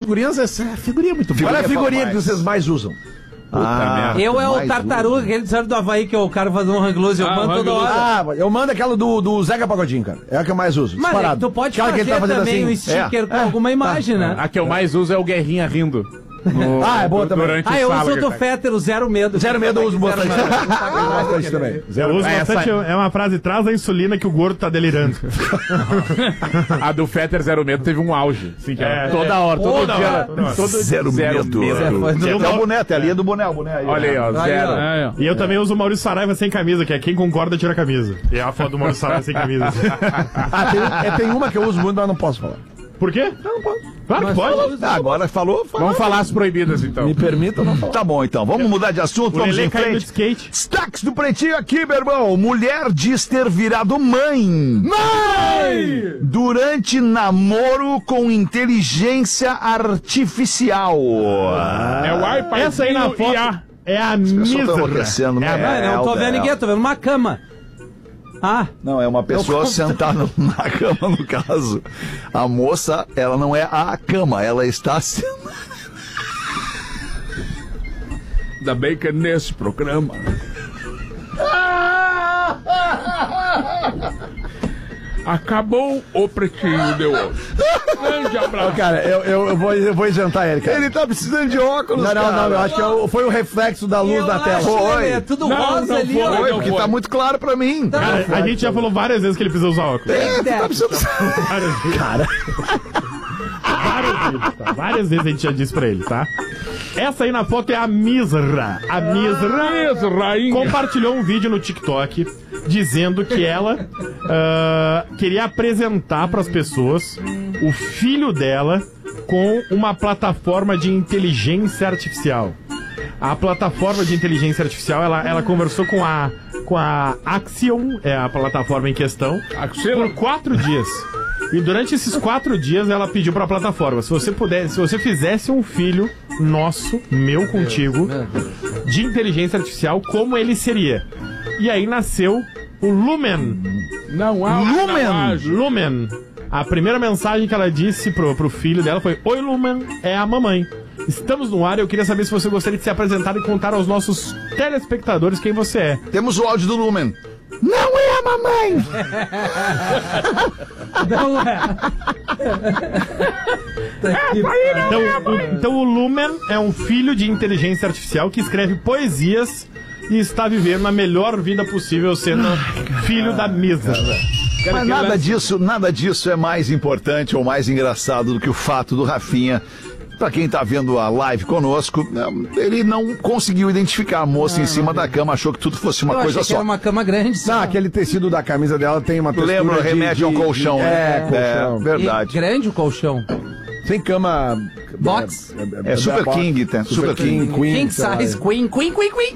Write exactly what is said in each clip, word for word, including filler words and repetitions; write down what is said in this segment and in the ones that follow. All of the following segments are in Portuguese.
figurinhas, essa figurinha é muito boa. Qual é a figurinha que vocês mais usam? Ah, eu é o tartaruga, aquele sabe do Havaí, que é o cara fazendo um hang loose, eu ah, mando toda hora. Ah, eu mando aquela do, do Zeca Pagodinho, cara. É a que eu mais uso. Mas é, tu pode aquela fazer que ele tá também assim. um sticker é. com é. alguma imagem, é. né? A que eu mais uso é o Guerrinha rindo. No, ah, é boa também. Durante ah, eu uso o do Féter, o Zero Medo. Zero Medo eu uso bastante. bastante também. Eu uso bastante, é uma frase, traz a insulina que o gordo tá delirando. A do Féter Zero Medo teve um auge. Sim, que é, toda hora, todo toda dia. Hora. Todo zero, zero Medo. medo. É o boné, tem a linha do boné, o boné aí. Olha aí, ó, zero. É, e eu também uso o Maurício Saraiva sem camisa, que é quem concorda tira a camisa. E é a foto do Maurício Saraiva sem camisa. ah, tem, é, tem uma que eu uso muito, mas não posso falar. Por quê? Não, não posso. Claro que pode. Ah, agora falou, falou. Vamos falar as proibidas, então. Me permita não falar. Tá bom, então. Vamos mudar de assunto. O vamos Lelê em frente. Skate. Destaques do Pretinho aqui, meu irmão. Mulher diz ter virado mãe. Mãe! Durante namoro com inteligência artificial. Ah. É o iPad. Essa aí na foto é a mísera. É a é, é, não tô vendo ninguém, tô vendo uma cama. Ah, não, é uma pessoa sentada na cama, no caso. A moça, ela não é a cama, ela está sentada. Ainda bem que é nesse programa. Acabou o Pretinho de hoje. Grande abraço. Cara, eu, eu, eu, vou, eu vou isentar ele, cara. Ele tá precisando de óculos, Não, não, cara. não, eu acho que eu, foi o reflexo da luz eu da tela. Foi. É tudo não, rosa não ali, ó. Foi, porque tá muito claro pra mim. Cara, a gente já falou várias vezes que ele precisa usar óculos. É, tá precisando... Várias vezes. Cara... Várias vezes, tá? Várias vezes a gente já disse pra ele, tá? Essa aí na foto é a Misra. A Misra compartilhou um vídeo no TikTok dizendo que ela uh, queria apresentar pras pessoas o filho dela com uma plataforma de inteligência artificial. A plataforma de inteligência artificial, ela, ela conversou com a, com a Axion, é a plataforma em questão, Axion. por quatro dias. E durante esses quatro dias ela pediu pra plataforma, se você pudesse, se você fizesse um filho nosso, meu contigo, de inteligência artificial, como ele seria? E aí nasceu o Lumen. Não há Lumen. Lumen. A primeira mensagem que ela disse pro, pro filho dela foi: Oi, Lumen, é a mamãe. Estamos no ar e eu queria saber se você gostaria de se apresentar e contar aos nossos telespectadores quem você é. Temos o áudio do Lumen. Não é a mamãe! Não é. Então, o, então o Lumen é um filho de inteligência artificial que escreve poesias e está vivendo a melhor vida possível sendo filho da Misa. Mas nada disso, nada disso é mais importante ou mais engraçado do que o fato do Rafinha. Pra quem tá vendo a live conosco, ele não conseguiu identificar a moça ah, em cima da cama, achou que tudo fosse uma eu coisa achei só. Que era uma cama grande. Só. Não, aquele tecido da camisa dela tem uma textura. Lembra, remete a um colchão, de, né? É, colchão. É, verdade. E grande o colchão. Tem cama. Box? É, é, é Super é, King, tem. Super, Super King, King, Queen. King size, Queen, Queen, Queen, Queen.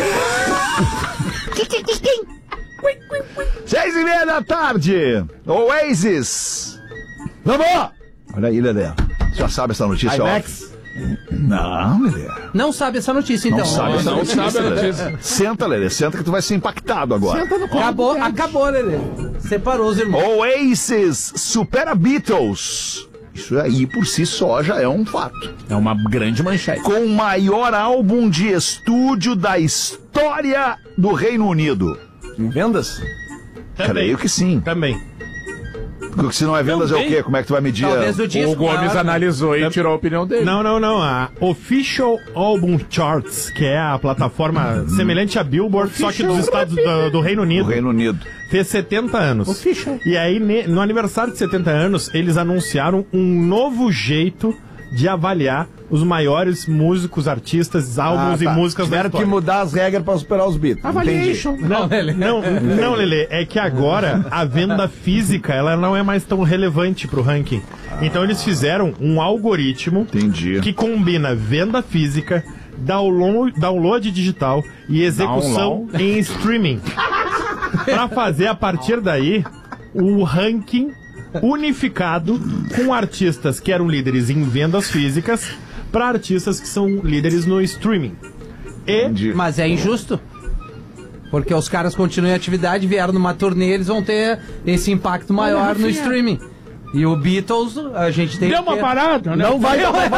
Seis e meia da tarde. Oasis. Vamos! Olha aí, Lelé. Já sabe essa notícia, ó. Não, Lelê. Não sabe essa notícia, então. Não sabe essa não notícia, sabe Lelê. Senta, Lelê. Senta que tu vai ser impactado agora. Senta no colo. Acabou, acabou, Lelê. Separou os irmãos. Oasis supera Beatles. Isso aí, por si só, já é um fato. É uma grande manchete. Com o maior álbum de estúdio da história do Reino Unido. Em vendas? Também. Creio que sim. Também. Porque se não é vendas, não, é o quê? Como é que tu vai medir? Talvez o disco o Gomes maior, analisou né? e tirou a opinião dele. Não, não, não. A Official Album Charts, que é a plataforma hum. semelhante a Billboard, Official, só que dos Estados do, do Reino Unido. Do Reino Unido. Fez setenta anos. Official. E aí, no aniversário de setenta anos, eles anunciaram um novo jeito de avaliar os maiores músicos, artistas, álbuns ah, tá. e músicas Tiveram da história. Que mudar as regras para superar os Beatles. Avaliation. Não, Lelê. Não, não, Lelê. É que agora a venda física ela não é mais tão relevante pro ranking. Então eles fizeram um algoritmo Entendi. que combina venda física, download, download digital e execução download. em streaming. Para fazer a partir daí o ranking unificado com artistas que eram líderes em vendas físicas para artistas que são líderes no streaming. E... Mas é injusto. Porque os caras continuam em atividade, vieram numa turnê, eles vão ter esse impacto maior no streaming. E o Beatles, a gente tem Deu uma ter... parada, né? Não vai